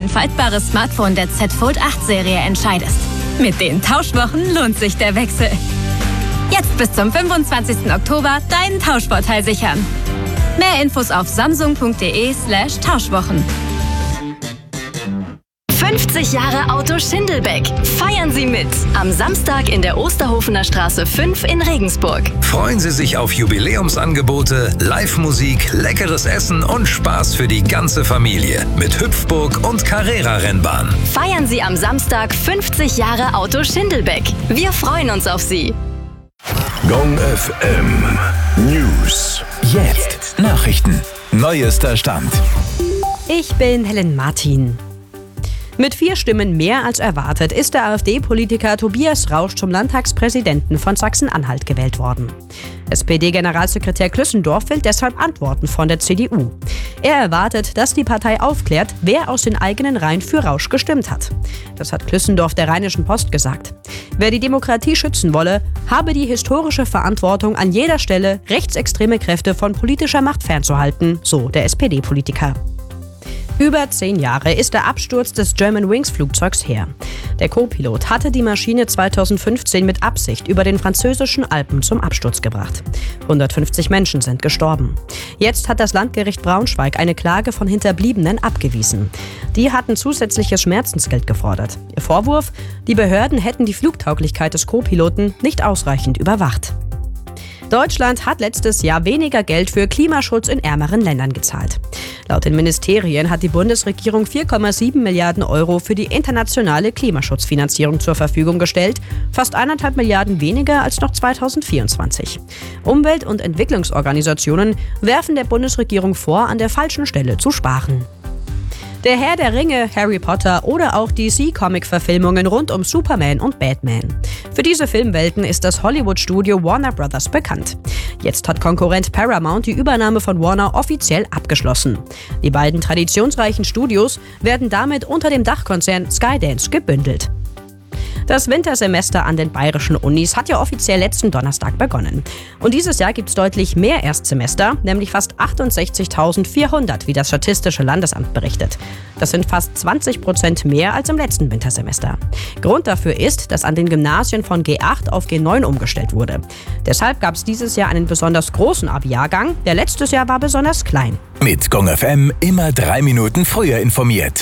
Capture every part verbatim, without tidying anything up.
ein faltbares Smartphone der Z Fold acht Serie entscheidest. Mit den Tauschwochen lohnt sich der Wechsel. Jetzt bis zum fünfundzwanzigsten Oktober deinen Tauschvorteil sichern. Mehr Infos auf samsung.de slash Tauschwochen. fünfzig Jahre Auto Schindelbeck. Feiern Sie mit. Am Samstag in der Osterhofener Straße fünf in Regensburg. Freuen Sie sich auf Jubiläumsangebote, Live-Musik, leckeres Essen und Spaß für die ganze Familie mit Hüpfburg und Carrera-Rennbahn. Feiern Sie am Samstag fünfzig Jahre Auto Schindelbeck. Wir freuen uns auf Sie. Gong F M News. Jetzt Nachrichten. Neuester Stand. Ich bin Helen Martin. Mit vier Stimmen mehr als erwartet ist der AfD-Politiker Tobias Rausch zum Landtagspräsidenten von Sachsen-Anhalt gewählt worden. S P D-Generalsekretär Klüssendorf will deshalb Antworten von der C D U. Er erwartet, dass die Partei aufklärt, wer aus den eigenen Reihen für Rausch gestimmt hat. Das hat Klüssendorf der Rheinischen Post gesagt. Wer die Demokratie schützen wolle, habe die historische Verantwortung, an jeder Stelle rechtsextreme Kräfte von politischer Macht fernzuhalten, so der S P D-Politiker. Über zehn Jahre ist der Absturz des Germanwings-Flugzeugs her. Der Co-Pilot hatte die Maschine zweitausendfünfzehn mit Absicht über den französischen Alpen zum Absturz gebracht. hundertfünfzig Menschen sind gestorben. Jetzt hat das Landgericht Braunschweig eine Klage von Hinterbliebenen abgewiesen. Die hatten zusätzliches Schmerzensgeld gefordert. Ihr Vorwurf: Die Behörden hätten die Flugtauglichkeit des Co-Piloten nicht ausreichend überwacht. Deutschland hat letztes Jahr weniger Geld für Klimaschutz in ärmeren Ländern gezahlt. Laut den Ministerien hat die Bundesregierung vier Komma sieben Milliarden Euro für die internationale Klimaschutzfinanzierung zur Verfügung gestellt, fast eineinhalb Milliarden weniger als noch zweitausendvierundzwanzig. Umwelt- und Entwicklungsorganisationen werfen der Bundesregierung vor, an der falschen Stelle zu sparen. Der Herr der Ringe, Harry Potter oder auch D C-Comic-Verfilmungen rund um Superman und Batman. Für diese Filmwelten ist das Hollywood-Studio Warner Brothers bekannt. Jetzt hat Konkurrent Paramount die Übernahme von Warner offiziell abgeschlossen. Die beiden traditionsreichen Studios werden damit unter dem Dachkonzern Skydance gebündelt. Das Wintersemester an den bayerischen Unis hat ja offiziell letzten Donnerstag begonnen. Und dieses Jahr gibt es deutlich mehr Erstsemester, nämlich fast achtundsechzigtausendvierhundert, wie das Statistische Landesamt berichtet. Das sind fast zwanzig Prozent mehr als im letzten Wintersemester. Grund dafür ist, dass an den Gymnasien von G acht auf G neun umgestellt wurde. Deshalb gab es dieses Jahr einen besonders großen Abi-Jahrgang, der letztes Jahr war besonders klein. Mit Gong F M immer drei Minuten früher informiert.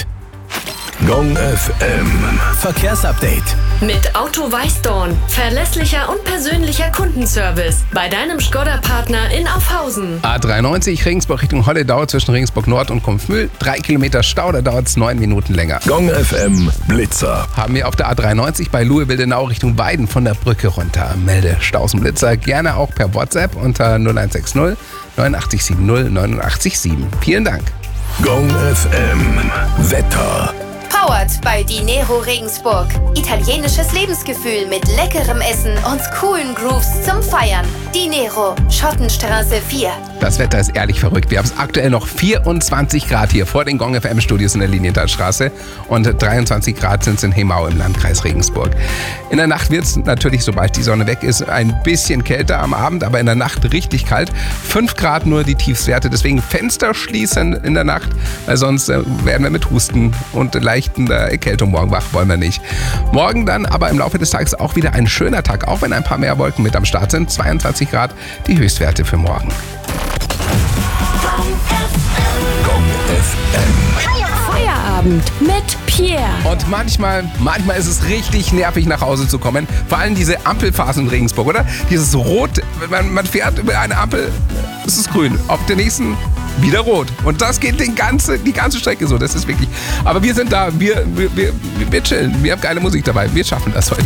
Gong F M Verkehrsupdate. Mit Auto Weißdorn. Verlässlicher und persönlicher Kundenservice. Bei deinem Skoda-Partner in Aufhausen. A dreiundneunzig Regensburg Richtung Holledau zwischen Regensburg Nord und Kumpfmühl. Drei Kilometer Stau, da dauert es neun Minuten länger. Gong F M Blitzer. Haben wir auf der A dreiundneunzig bei Luhe-Wildenau Richtung Weiden von der Brücke runter. Melde Stausenblitzer gerne auch per WhatsApp unter null eins sechs null neun acht sieben null neun acht sieben. Vielen Dank. Gong F M Wetter. Powered bei Dinero Regensburg. Italienisches Lebensgefühl mit leckerem Essen und coolen Grooves zum Feiern. Dinero, Schottenstraße vier. Das Wetter ist ehrlich verrückt. Wir haben es aktuell noch vierundzwanzig Grad hier vor den Gong F M Studios in der Linienthalstraße und dreiundzwanzig Grad sind es in Hemau im Landkreis Regensburg. In der Nacht wird es natürlich, sobald die Sonne weg ist, ein bisschen kälter am Abend, aber in der Nacht richtig kalt. fünf Grad nur die Tiefstwerte, deswegen Fenster schließen in der Nacht, weil sonst äh, werden wir mit Husten und leichten äh, Erkältung morgen wach, wollen wir nicht. Morgen dann aber im Laufe des Tages auch wieder ein schöner Tag, auch wenn ein paar mehr Wolken mit am Start sind. zweiundzwanzig Grad die Höchstwerte für morgen. Gong F M Feierabend mit Pierre. Und manchmal, manchmal ist es richtig nervig, nach Hause zu kommen. Vor allem diese Ampelphasen in Regensburg, oder? Dieses Rot, man, man fährt über eine Ampel, es ist grün. Auf der nächsten wieder rot. Und das geht den ganze, die ganze Strecke so. Das ist wirklich. Aber wir sind da, wir, wir, wir, wir chillen. Wir haben geile Musik dabei. Wir schaffen das heute.